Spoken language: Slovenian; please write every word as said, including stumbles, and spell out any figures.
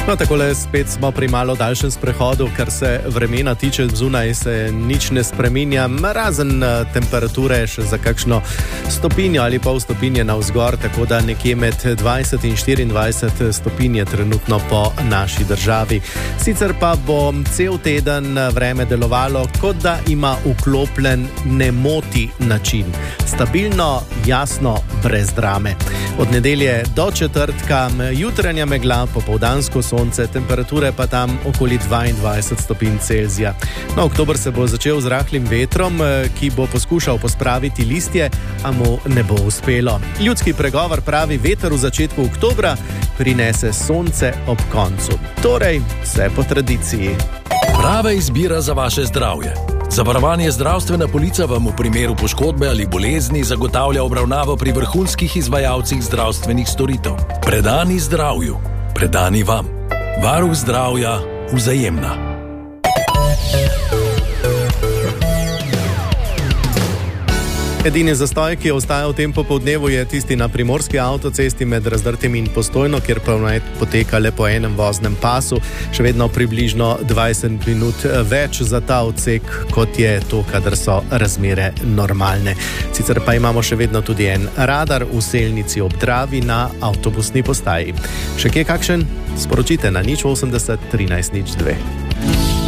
No, takole spet smo pri malo daljšem sprehodu, kar se vremena tiče, zunaj se nič ne spreminja, razen temperature še za kakšno stopinjo ali pol stopinje navzgor, tako da nekje med dvajset in štiriindvajset stopinje trenutno po naši državi. Sicer pa bo cel teden vreme delovalo, kot da ima vklopljen ne moti način. Stabilno, jasno, brez drame. Od nedelje do četrtka jutranja megla, popoldansko sonce, temperature pa tam okoli dvaindvajset stopinj Celzija. No, oktober se bo začel z rahlim vetrom, ki bo poskušal pospraviti listje, a mu ne bo uspelo. Ljudski pregovor pravi, veter v začetku oktobra prinese sonce ob koncu. Torej, vse po tradiciji. Prava izbira za vaše zdravje. Zavarovanje Zdravstvena polica vam v primeru poškodbe ali bolezni zagotavlja obravnavo pri vrhunskih izvajalcih zdravstvenih storitev. Predani zdravju, predani vam. Varuh zdravja, Vzajemna. Edini zastoj, ki ostaja v tem popoldnevu, je tisti na primorski avtocesti med Razdrtim in Postojno, kjer promet poteka le po enem voznem pasu, še vedno približno dvajset minut več za ta odsek, kot je to, kadar so razmere normalne. Sicer pa imamo še vedno tudi en radar v Selnici ob Dravi na avtobusni postaji. Še kje kakšen? Sporočite na nič osemdeset trinajst nič dve.